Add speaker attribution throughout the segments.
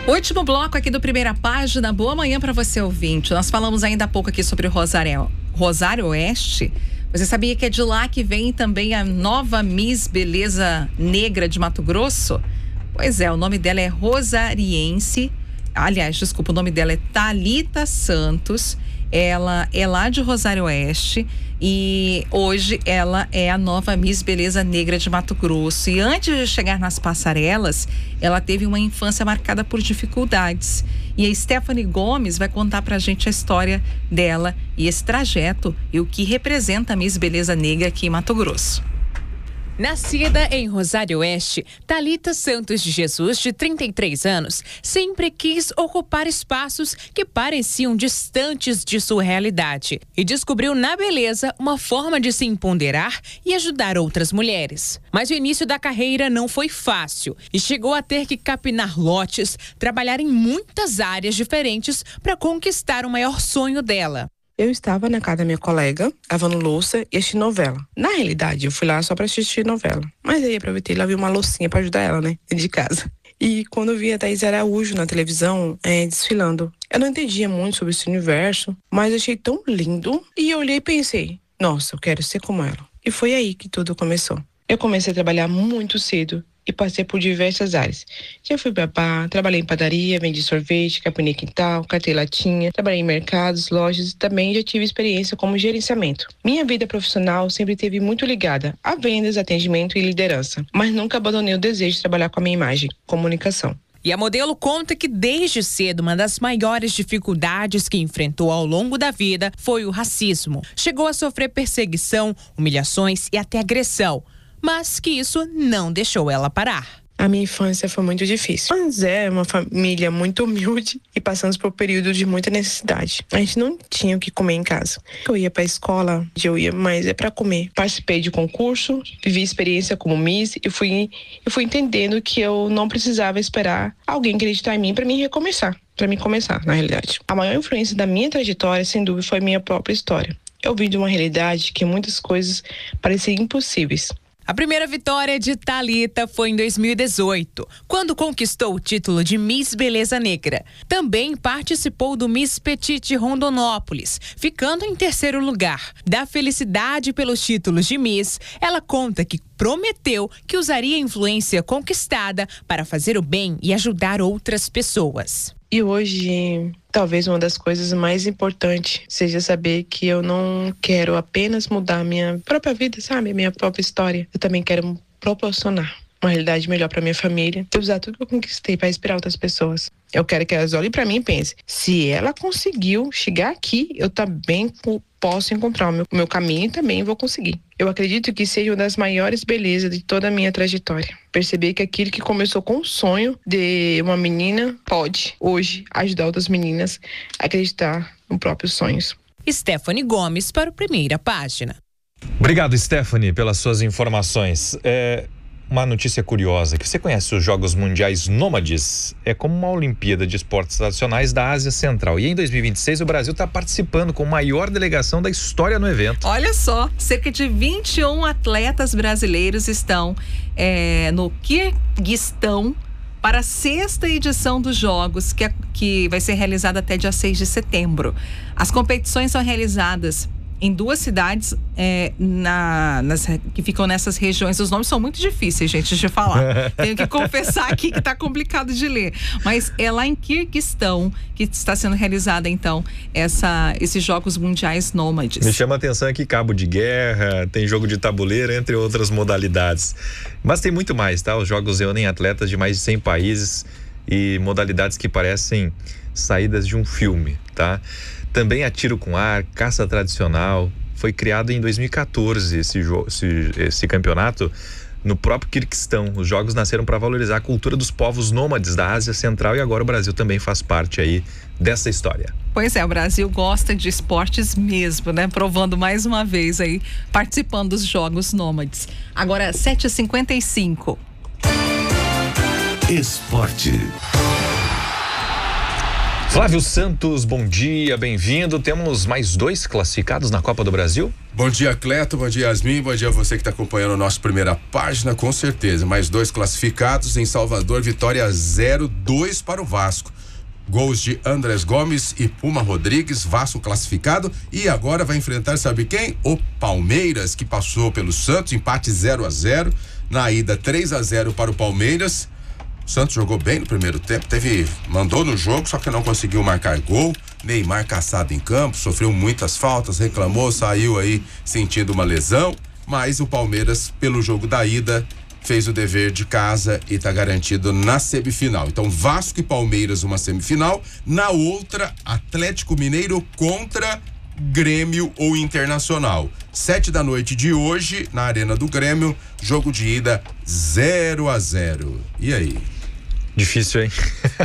Speaker 1: Último bloco aqui do Primeira Página. Boa manhã para você, ouvinte. Nós falamos ainda há pouco aqui sobre Rosário Oeste. Você sabia que é de lá que vem também a nova Miss Beleza Negra de Mato Grosso? Pois é, o nome dela é Rosariense. Aliás, desculpa, o nome dela é Thalita Santos. Ela é lá de Rosário Oeste e hoje ela é a nova Miss Beleza Negra de Mato Grosso. E antes de chegar nas passarelas, ela teve uma infância marcada por dificuldades. E a Stephanie Gomes vai contar pra gente a história dela e esse trajeto e o que representa a Miss Beleza Negra aqui em Mato Grosso.
Speaker 2: Nascida em Rosário Oeste, Thalita Santos de Jesus, de 33 anos, sempre quis ocupar espaços que pareciam distantes de sua realidade e descobriu na beleza uma forma de se empoderar e ajudar outras mulheres. Mas o início da carreira não foi fácil e chegou a ter que capinar lotes, trabalhar em muitas áreas diferentes para conquistar o maior sonho dela.
Speaker 3: Eu estava na casa da minha colega, lavando louça e assistindo novela. Na realidade, eu fui lá só pra assistir novela. Mas aí aproveitei e lavei uma loucinha pra ajudar ela, né? Dentro de casa. E quando eu vi a Thaís Araújo na televisão, desfilando. Eu não entendia muito sobre esse universo, mas achei tão lindo. E eu olhei e pensei, nossa, eu quero ser como ela. E foi aí que tudo começou. Eu comecei a trabalhar muito cedo e passei por diversas áreas. Já fui babá, trabalhei em padaria, vendi sorvete, capinei quintal, catei latinha, trabalhei em mercados, lojas e também já tive experiência como gerenciamento. Minha vida profissional sempre esteve muito ligada a vendas, atendimento e liderança, mas nunca abandonei o desejo de trabalhar com a minha imagem, comunicação.
Speaker 2: E a modelo conta que desde cedo uma das maiores dificuldades que enfrentou ao longo da vida foi o racismo. Chegou a sofrer perseguição, humilhações e até agressão, mas que isso não deixou ela parar.
Speaker 3: A minha infância foi muito difícil. Mas é uma família muito humilde e passamos por um período de muita necessidade. A gente não tinha o que comer em casa. Eu ia pra escola, mas é pra comer. Participei de concurso, vivi experiência como Miss e fui entendendo que eu não precisava esperar alguém acreditar em mim pra mim recomeçar. Pra mim começar, na realidade. A maior influência da minha trajetória, sem dúvida, foi a minha própria história. Eu vim de uma realidade que muitas coisas pareciam impossíveis.
Speaker 2: A primeira vitória de Thalita foi em 2018, quando conquistou o título de Miss Beleza Negra. Também participou do Miss Petite Rondonópolis, ficando em terceiro lugar. Da felicidade pelos títulos de Miss, ela conta que prometeu que usaria a influência conquistada para fazer o bem e ajudar outras pessoas.
Speaker 3: E hoje, talvez uma das coisas mais importantes seja saber que eu não quero apenas mudar a minha própria vida, sabe? A minha própria história. Eu também quero proporcionar uma realidade melhor para minha família e usar tudo que eu conquistei para inspirar outras pessoas. Eu quero que elas olhem para mim e pensem, se ela conseguiu chegar aqui, eu também posso encontrar o meu caminho e também vou conseguir. Eu acredito que seja uma das maiores belezas de toda a minha trajetória. Perceber que aquilo que começou com um sonho de uma menina pode, hoje, ajudar outras meninas a acreditar nos próprios sonhos.
Speaker 2: Stephanie Gomes para o Primeira Página.
Speaker 4: Obrigado, Stephanie, pelas suas informações. Uma notícia curiosa, que você conhece os Jogos Mundiais Nômades? É como uma Olimpíada de Esportes Tradicionais da Ásia Central. E em 2026 o Brasil está participando com a maior delegação da história no evento.
Speaker 1: Olha só, cerca de 21 atletas brasileiros estão no Quirguistão para a 6ª edição dos Jogos, que vai ser realizada até dia 6 de setembro. As competições são realizadas em 2 cidades que ficam nessas regiões. Os nomes são muito difíceis, gente, de falar. Tenho que confessar aqui que está complicado de ler. Mas é lá em Quirguistão que está sendo realizada, então, esses Jogos Mundiais Nômades.
Speaker 4: Me chama a atenção aqui cabo de guerra, tem jogo de tabuleiro, entre outras modalidades. Mas tem muito mais, tá? Os Jogos reúnem atletas de mais de 100 países e modalidades que parecem saídas de um filme, tá? Também há tiro com ar, caça tradicional. Foi criado em 2014 esse campeonato no próprio Quirguistão. Os jogos nasceram para valorizar a cultura dos povos nômades da Ásia Central e agora o Brasil também faz parte aí dessa história.
Speaker 1: Pois é, o Brasil gosta de esportes mesmo, né? Provando mais uma vez aí, participando dos Jogos Nômades. Agora, 7h55.
Speaker 5: Esporte.
Speaker 4: Flávio Santos, bom dia, bem-vindo. Temos mais 2 classificados na Copa do Brasil?
Speaker 5: Bom dia, Cleto, bom dia, Yasmin, bom dia a você que está acompanhando a nossa primeira página, com certeza. Mais 2 classificados em Salvador, vitória 0-2 para o Vasco. Gols de Andrés Gomes e Puma Rodrigues, Vasco classificado, e agora vai enfrentar, sabe quem? O Palmeiras, que passou pelo Santos, empate 0-0, na ida 3-0 para o Palmeiras. O Santos jogou bem no primeiro tempo, mandou no jogo, só que não conseguiu marcar gol. Neymar caçado em campo, sofreu muitas faltas, reclamou, saiu aí sentindo uma lesão, mas o Palmeiras, pelo jogo da ida, fez o dever de casa e está garantido na semifinal. Então, Vasco e Palmeiras, uma semifinal. Na outra, Atlético Mineiro contra Grêmio ou Internacional. 7 da noite de hoje, na Arena do Grêmio, jogo de ida 0-0. E aí?
Speaker 4: Difícil, hein?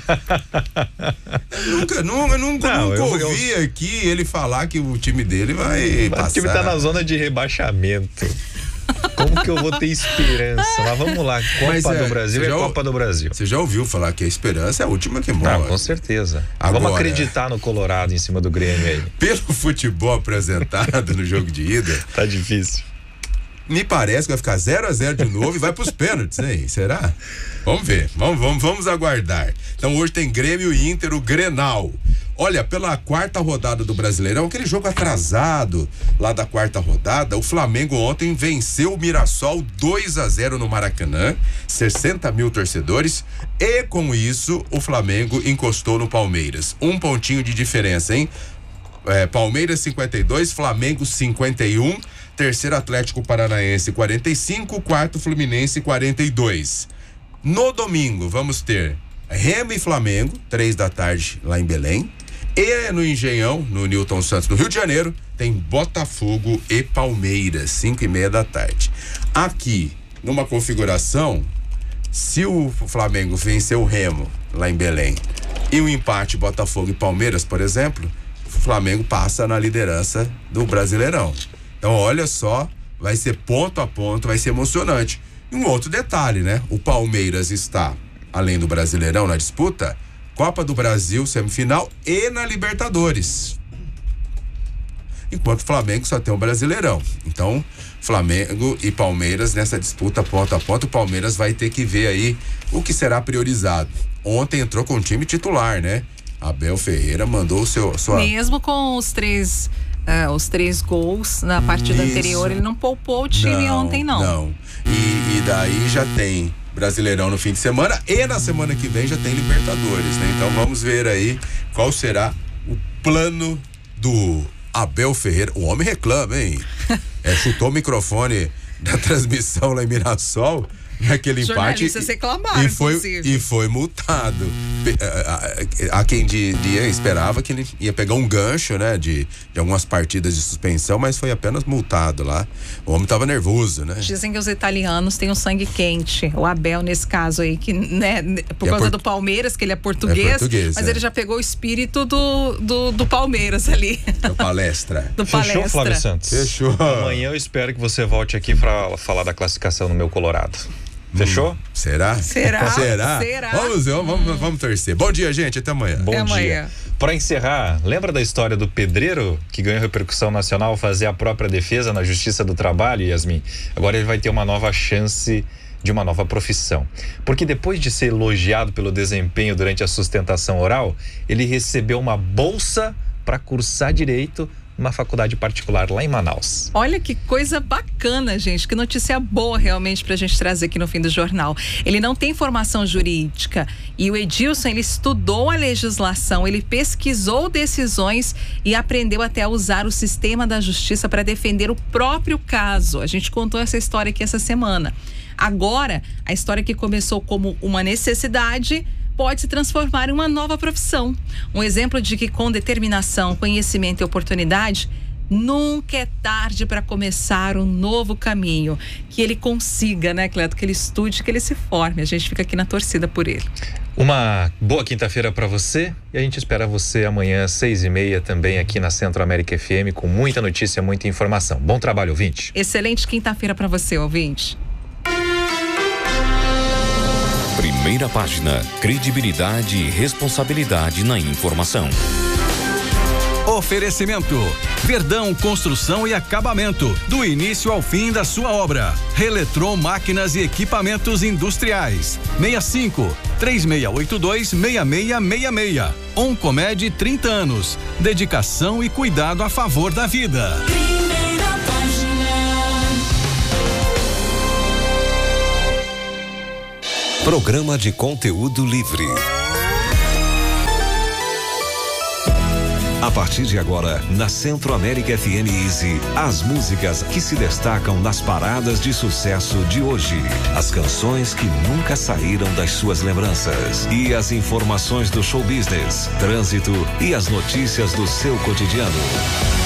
Speaker 5: Eu nunca ouvi aqui ele falar que o time dele vai passar.
Speaker 4: O time tá na zona de rebaixamento. Como que eu vou ter esperança? Mas vamos lá, Copa do Brasil é Copa do Brasil.
Speaker 5: Você já ouviu falar que a esperança é a última que morre?
Speaker 4: Com certeza. Agora, vamos acreditar no Colorado em cima do Grêmio aí.
Speaker 5: Pelo futebol apresentado no jogo de ida,
Speaker 4: tá difícil.
Speaker 5: Me parece que vai ficar 0-0 de novo e vai pros pênaltis, hein? Será? Vamos ver, vamos aguardar. Então hoje tem Grêmio e Inter, o Grenal. Olha, pela 4ª rodada do Brasileirão, aquele jogo atrasado lá da 4ª rodada, o Flamengo ontem venceu o Mirassol 2-0 no Maracanã, 60 mil torcedores, e com isso o Flamengo encostou no Palmeiras. 1 pontinho de diferença, hein? Palmeiras 52, Flamengo 51, terceiro Atlético Paranaense 45, quarto Fluminense 42. No domingo vamos ter Remo e Flamengo, 3 da tarde lá em Belém. E no Engenhão, no Newton Santos, no Rio de Janeiro, tem Botafogo e Palmeiras, 5:30 da tarde. Aqui, numa configuração, se o Flamengo vencer o Remo lá em Belém e o empate Botafogo e Palmeiras, por exemplo, o Flamengo passa na liderança do Brasileirão. Então, olha só, vai ser ponto a ponto, vai ser emocionante. E um outro detalhe, né? O Palmeiras está, além do Brasileirão, na disputa, Copa do Brasil, semifinal e na Libertadores. Enquanto o Flamengo só tem o Brasileirão. Então, Flamengo e Palmeiras nessa disputa ponto a ponto, o Palmeiras vai ter que ver aí o que será priorizado. Ontem entrou com o time titular, né? Abel Ferreira mandou sua...
Speaker 1: Mesmo com os três gols na partida anterior, ele não poupou o time ontem, não.
Speaker 5: Não. E daí já tem Brasileirão no fim de semana e na semana que vem já tem Libertadores, né? Então vamos ver aí qual será o plano do Abel Ferreira. O homem reclama, hein? Chutou o microfone da transmissão lá em Mirassol naquele empate e foi multado. Há quem esperava que ele ia pegar um gancho, né, de algumas partidas de suspensão, mas foi apenas multado lá. O homem tava nervoso, né?
Speaker 1: Dizem que os italianos têm o sangue quente. O Abel, nesse caso aí, que, né, por causa do Palmeiras, que ele é português, mas ele já pegou o espírito do Palmeiras ali.
Speaker 5: Da palestra.
Speaker 4: Fechou, Flávio Santos?
Speaker 5: Fechou.
Speaker 4: Amanhã eu espero que você volte aqui para falar da classificação no meu Colorado. Fechou?
Speaker 5: Será? Vamos torcer. Bom dia, gente. Até amanhã.
Speaker 4: Bom dia. Para encerrar, lembra da história do pedreiro que ganhou repercussão nacional ao fazer a própria defesa na Justiça do Trabalho, Yasmin? Agora ele vai ter uma nova chance de uma nova profissão. Porque depois de ser elogiado pelo desempenho durante a sustentação oral, ele recebeu uma bolsa para cursar direito numa faculdade particular lá em Manaus.
Speaker 1: Olha que coisa bacana, gente, que notícia boa realmente pra gente trazer aqui no fim do jornal. Ele não tem formação jurídica e o Edilson, ele estudou a legislação, ele pesquisou decisões e aprendeu até a usar o sistema da justiça para defender o próprio caso. A gente contou essa história aqui essa semana. Agora, a história que começou como uma necessidade pode se transformar em uma nova profissão. Um exemplo de que com determinação, conhecimento e oportunidade, nunca é tarde para começar um novo caminho. Que ele consiga, né, Cleto? Que ele estude, que ele se forme. A gente fica aqui na torcida por ele.
Speaker 4: Uma boa quinta-feira para você e a gente espera você amanhã às 6:30 também aqui na Centro América FM com muita notícia, muita informação. Bom trabalho, ouvinte.
Speaker 1: Excelente quinta-feira para você, ouvinte.
Speaker 6: Primeira página, credibilidade e responsabilidade na informação.
Speaker 7: Oferecimento: Verdão Construção e Acabamento, do início ao fim da sua obra. Reletron Máquinas e Equipamentos Industriais. 65-3682-6666. Oncomed 30 anos. Dedicação e cuidado a favor da vida.
Speaker 8: Primeira página.
Speaker 9: Programa de conteúdo livre. A partir de agora, na Centro América FM Easy, as músicas que se destacam nas paradas de sucesso de hoje. As canções que nunca saíram das suas lembranças. E as informações do show business, trânsito e as notícias do seu cotidiano.